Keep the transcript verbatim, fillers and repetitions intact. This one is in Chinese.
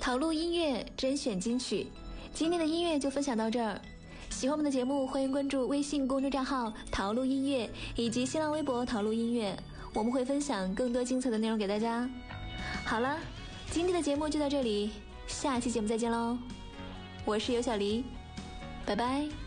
淘录音乐甄选金曲。今天的音乐就分享到这儿，喜欢我们的节目，欢迎关注微信公众账号淘录音乐以及新浪微博淘录音乐，我们会分享更多精彩的内容给大家。好了，今天的节目就到这里，下期节目再见喽，我是尤小黎，拜拜。